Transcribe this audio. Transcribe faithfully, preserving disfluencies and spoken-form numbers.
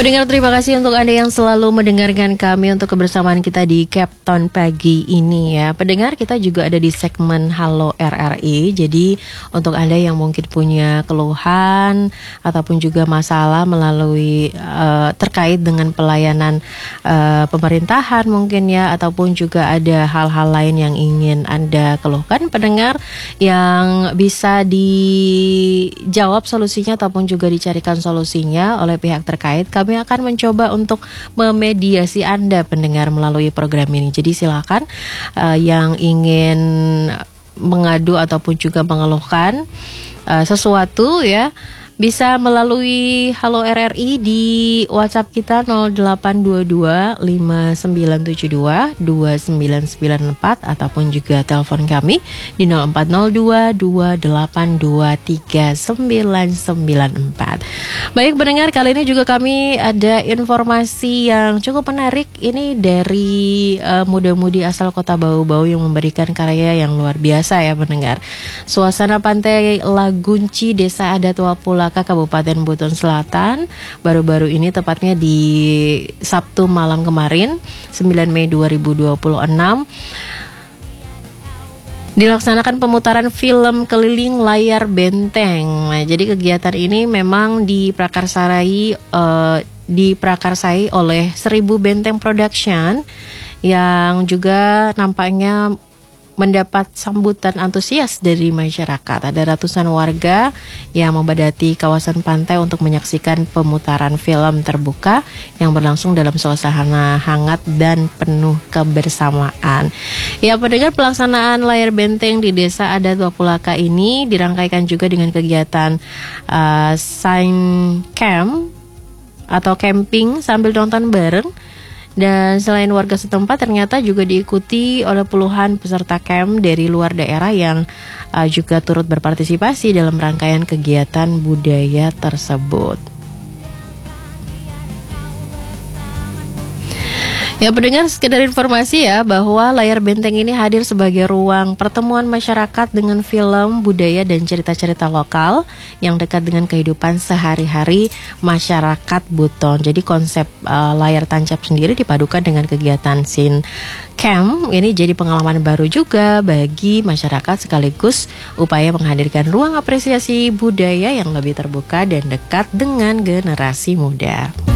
Pendengar, terima kasih untuk Anda yang selalu mendengarkan kami untuk kebersamaan kita di Capton pagi ini ya. Pendengar, kita juga ada di segmen Halo R R I. Jadi untuk Anda yang mungkin punya keluhan ataupun juga masalah melalui uh, terkait dengan pelayanan uh, pemerintahan mungkin ya, ataupun juga ada hal-hal lain yang ingin Anda keluhkan, pendengar, yang bisa dijawab solusinya ataupun juga dicarikan solusinya oleh pihak terkait, kami akan mencoba untuk memediasi Anda pendengar melalui program ini. Jadi silakan uh, yang ingin mengadu ataupun juga mengeluhkan uh, sesuatu ya, bisa melalui Halo R R I di WhatsApp kita nol delapan dua dua lima sembilan tujuh dua dua sembilan sembilan empat ataupun juga telepon kami di nol empat nol dua dua delapan dua tiga sembilan sembilan empat. Baik pendengar, kali ini juga kami ada informasi yang cukup menarik ini dari uh, muda-mudi asal Kota Bau-Bau yang memberikan karya yang luar biasa ya pendengar. Suasana pantai Lagunci, Desa Adat Wapulaka, Kabupaten Buton Selatan, baru-baru ini tepatnya di Sabtu malam kemarin sembilan Mei dua ribu dua puluh enam dilaksanakan pemutaran film keliling layar benteng. Nah, jadi kegiatan ini memang diprakarsai uh, diprakarsai oleh Seribu Benteng Production yang juga nampaknya mendapat sambutan antusias dari masyarakat. Ada ratusan warga yang membadati kawasan pantai untuk menyaksikan pemutaran film terbuka yang berlangsung dalam suasana hangat dan penuh kebersamaan. Ya, pendengar, pelaksanaan layar benteng di Desa Adat Wapulaka ini dirangkaikan juga dengan kegiatan uh, sign camp atau camping sambil nonton bareng. Dan selain warga setempat, ternyata juga diikuti oleh puluhan peserta camp dari luar daerah yang uh, juga turut berpartisipasi dalam rangkaian kegiatan budaya tersebut. Ya pendengar, sekedar informasi ya bahwa layar benteng ini hadir sebagai ruang pertemuan masyarakat dengan film, budaya, dan cerita-cerita lokal yang dekat dengan kehidupan sehari-hari masyarakat Buton. Jadi konsep uh, layar tancap sendiri dipadukan dengan kegiatan scene camp. Ini jadi pengalaman baru juga bagi masyarakat sekaligus upaya menghadirkan ruang apresiasi budaya yang lebih terbuka dan dekat dengan generasi muda.